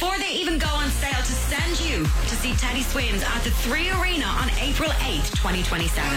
before they even go on sale, to send you to see Teddy Swims at the 3 Arena on April 8th, 2027.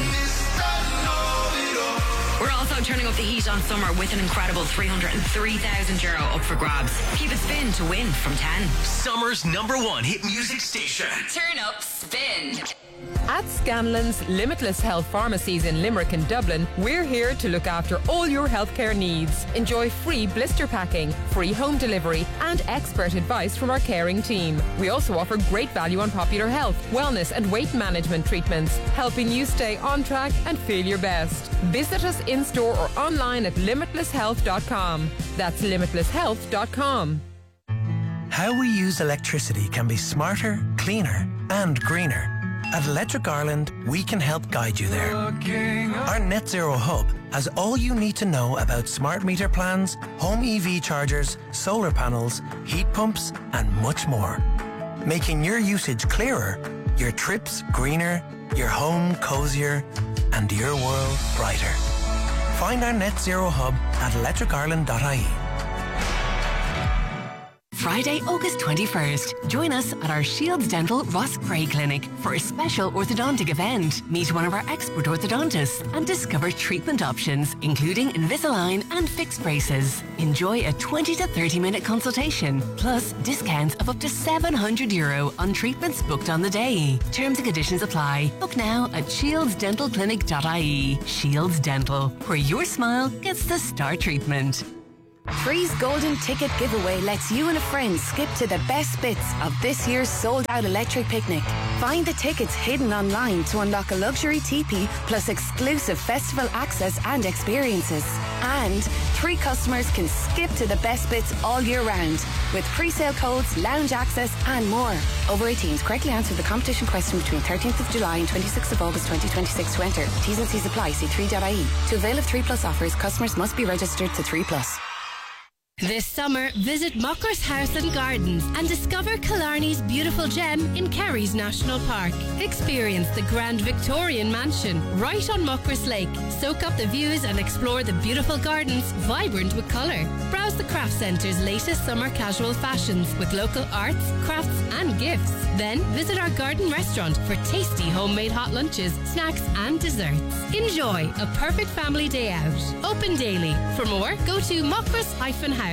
We're also turning up the heat on summer with an incredible €303,000 up for grabs. Keep it spin to win from 10. Summer's #1 hit music station. Turn up spin. At Scanlon's Limitless Health Pharmacies in Limerick and Dublin, we're here to look after all your healthcare needs. Enjoy free blister packing, free home delivery, and expert advice from our caring team. We also offer great value on popular health, wellness, and weight management treatments, helping you stay on track and feel your best. Visit us in-store or online at limitlesshealth.com. That's limitlesshealth.com. How we use electricity can be smarter, cleaner, and greener. At Electric Ireland, we can help guide you there. Our Net Zero Hub has all you need to know about smart meter plans, home EV chargers, solar panels, heat pumps, and much more. Making your usage clearer, your trips greener, your home cozier, and your world brighter. Find our Net Zero Hub at electricireland.ie. Friday, August 21st. Join us at our Shields Dental Ross Gray Clinic for a special orthodontic event. Meet one of our expert orthodontists and discover treatment options, including Invisalign and fixed braces. Enjoy a 20 to 30 minute consultation, plus discounts of up to €700 on treatments booked on the day. Terms and conditions apply. Book now at shieldsdentalclinic.ie. Shields Dental, where your smile gets the star treatment. Free's Golden Ticket Giveaway lets you and a friend skip to the best bits of this year's sold-out electric picnic. Find the tickets hidden online to unlock a luxury teepee plus exclusive festival access and experiences. And 3 customers can skip to the best bits all year round with pre-sale codes, lounge access and more. Over 18s, correctly answer the competition question between 13th of July and 26th of August 2026 to enter. T's and C's apply. See 3.ie. To avail of 3 Plus offers, customers must be registered to 3 Plus. This summer, visit Mockers House and Gardens and discover Killarney's beautiful gem in Kerry's National Park. Experience the Grand Victorian Mansion right on Mockers Lake. Soak up the views and explore the beautiful gardens, vibrant with colour. Browse the craft centre's latest summer casual fashions with local arts, crafts and gifts. Then visit our garden restaurant for tasty homemade hot lunches, snacks and desserts. Enjoy a perfect family day out. Open daily. For more, go to mockers-house.ie.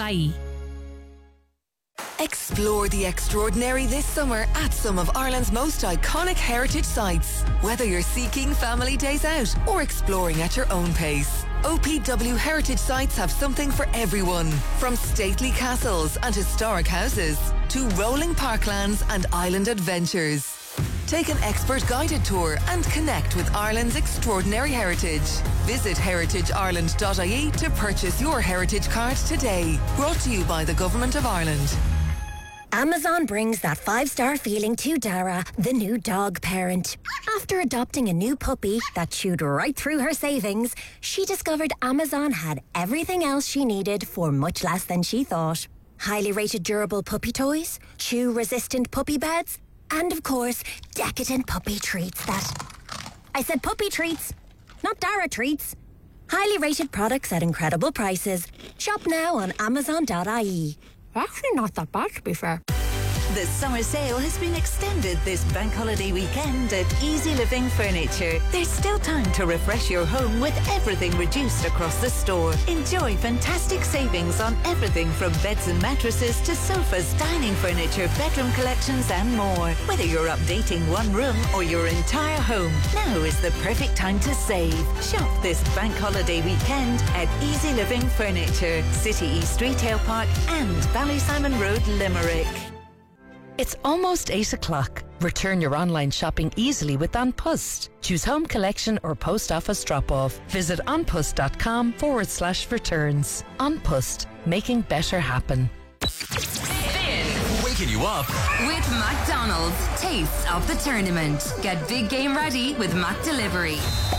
Explore the extraordinary this summer at some of Ireland's most iconic heritage sites. Whether you're seeking family days out or exploring at your own pace, OPW Heritage Sites have something for everyone. From stately castles and historic houses to rolling parklands and island adventures. Take an expert guided tour and connect with Ireland's extraordinary heritage. Visit heritageireland.ie to purchase your heritage card today. Brought to you by the Government of Ireland. Amazon brings that 5-star feeling to Dara, the new dog parent. After adopting a new puppy that chewed right through her savings, she discovered Amazon had everything else she needed for much less than she thought. Highly rated durable puppy toys, chew-resistant puppy beds, and of course, decadent puppy treats that... I said puppy treats, not Dara treats. Highly rated products at incredible prices. Shop now on Amazon.ie. Actually not that bad, to be fair. The summer sale has been extended this bank holiday weekend at Easy Living Furniture. There's still time to refresh your home with everything reduced across the store. Enjoy fantastic savings on everything from beds and mattresses to sofas, dining furniture, bedroom collections and more. Whether you're updating one room or your entire home, now is the perfect time to save. Shop this bank holiday weekend at Easy Living Furniture, City East Retail Park and Ballysimon Road, Limerick. It's almost 8 o'clock. Return your online shopping easily with An Post. Choose home collection or post office drop-off. Visit onpost.com/returns. An Post, making better happen. Waking you up with McDonald's. Tastes of the tournament. Get big game ready with Mac Delivery.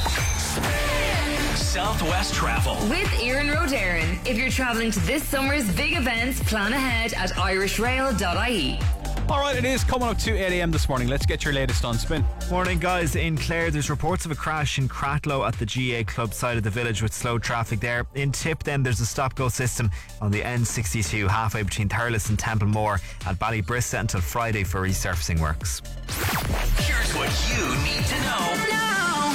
Southwest Travel with Ian Rodarin. If you're travelling to this summer's big events, plan ahead at irishrail.ie. Alright, it is coming up to 8 a.m. this morning. Let's get your latest on Spin. Morning, guys. In Clare, there's reports of a crash in Cratloe at the GA Club side of the village with slow traffic there. In Tip, then, there's a stop-go system on the N62 halfway between Thurles and Templemore at Ballybrissa until Friday for resurfacing works. Here's what you need to know now.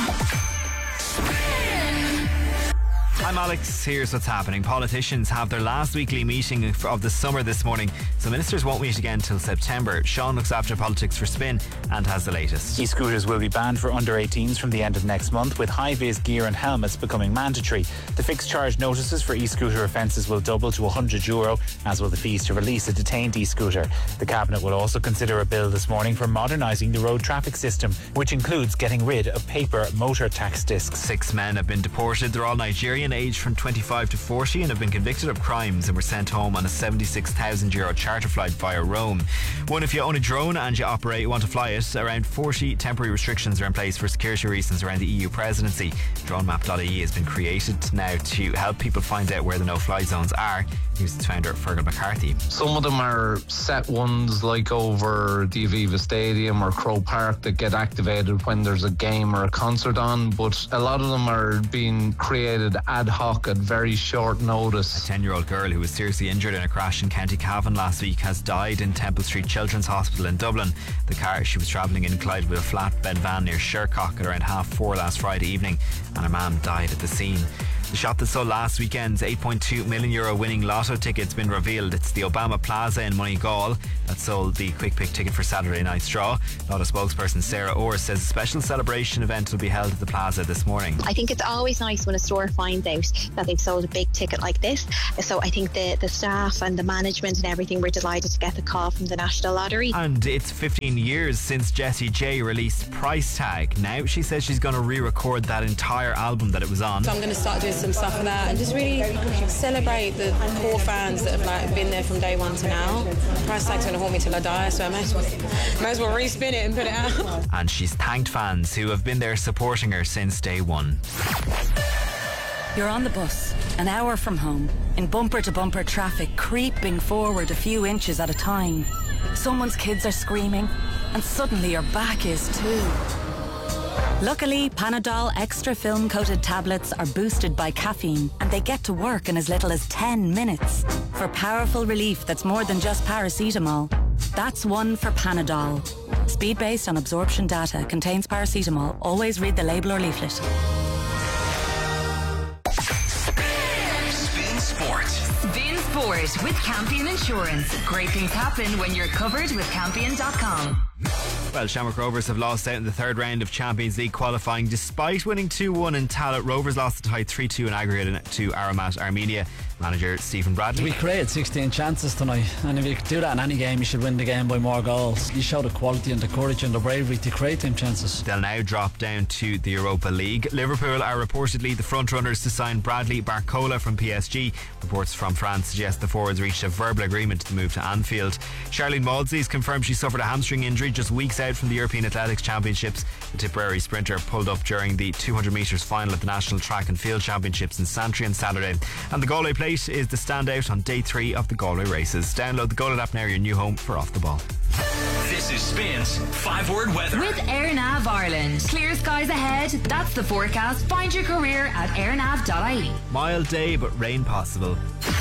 I'm Alex. Here's what's happening. Politicians have their last weekly meeting of the summer this morning, so ministers won't meet again till September. Sean looks after politics for Spin and has the latest. E-scooters will be banned for under 18s from the end of next month, with high-vis gear and helmets becoming mandatory. The fixed charge notices for e-scooter offences will double to €100, as will the fees to release a detained e-scooter. The Cabinet will also consider a bill this morning for modernising the road traffic system, which includes getting rid of paper motor tax discs. 6 men have been deported. They're all Nigerian, aged from 25 to 40, and have been convicted of crimes and were sent home on a €76,000 charter flight via Rome. One, if you own a drone and you want to fly it, around 40 temporary restrictions are in place for security reasons around the EU presidency. DroneMap.ie has been created now to help people find out where the no-fly zones are. Here's its founder, Fergal McCarthy. Some of them are set ones like over the Aviva Stadium or Croke Park that get activated when there's a game or a concert on, but a lot of them are being created ad hoc at very short notice. A 10-year-old girl who was seriously injured in a crash in County Cavan last week has died in Temple Street Children's Hospital in Dublin. The car she was travelling in collided with a flatbed van near Shercock at around 4:30 last Friday evening, and her mum died at the scene. The shot that saw last weekend's €8.2 million winning lotto ticket's been revealed. It's the Obama Plaza in Moneygall that sold the quick pick ticket for Saturday night's draw. Lotto spokesperson Sarah Orr says a special celebration event will be held at the plaza this morning. I think it's always nice when a store finds out that they've sold a big ticket like this. So I think the staff and the management and everything were delighted to get the call from the National Lottery. And it's 15 years since Jessie J released Price Tag. Now she says she's going to re-record that entire album that it was on. So I'm going to start doing some stuff for that and just really celebrate the core fans that have been there from day one to now. Price Tag's going to haunt me till I die, so I might as well re-spin it and put it out. And she's thanked fans who have been there supporting her since day one. You're on the bus, an hour from home, in bumper-to-bumper traffic, creeping forward a few inches at a time. Someone's kids are screaming, and suddenly your back is too. Luckily, Panadol Extra Film-Coated tablets are boosted by caffeine, and they get to work in as little as 10 minutes. For powerful relief that's more than just paracetamol. That's one for Panadol. Speed based on absorption data, contains paracetamol. Always read the label or leaflet. Spin Sport. Spin Sport with Campion Insurance. Great things happen when you're covered with Campion.com. Well, Shamrock Rovers have lost out in the third round of Champions League qualifying despite winning 2-1 in Tallaght. Rovers lost the tie 3-2 in aggregate to Aramat Armenia. Manager Stephen Bradley. We created 16 chances tonight, and if you do that in any game, you should win the game by more goals. You show the quality and the courage and the bravery to create them chances. They'll now drop down to the Europa League. Liverpool are reportedly the front runners to sign Bradley Barcola from PSG. Reports from France suggest the forwards reached a verbal agreement to move to Anfield. Charlene Maudsley has confirmed she suffered a hamstring injury just weeks out from the European Athletics Championships. The Tipperary sprinter pulled up during the 200 metres final at the National Track and Field Championships in Santry on Saturday. And the Galway Plate is the standout on day 3 of the Galway races. Download the Galway app now, your new home for Off the Ball. This is Spin's 5-word weather. With AirNav Ireland. Clear skies ahead. That's the forecast. Find your career at airnav.ie. Mild day but rain possible.